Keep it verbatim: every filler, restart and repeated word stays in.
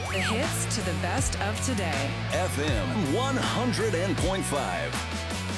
The hits to the best of today. F M one hundred point five.